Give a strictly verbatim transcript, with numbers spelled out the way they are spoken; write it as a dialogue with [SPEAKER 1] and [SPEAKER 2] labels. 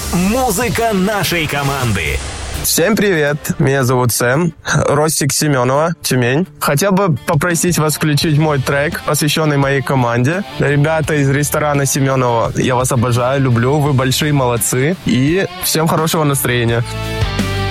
[SPEAKER 1] Музыка нашей команды.
[SPEAKER 2] Всем привет, меня зовут Сэм, Ростик Семенова, Тюмень. Хотел бы попросить вас включить мой трек, посвященный моей команде. Ребята из ресторана Семенова, я вас обожаю, люблю, вы большие молодцы. И всем хорошего настроения.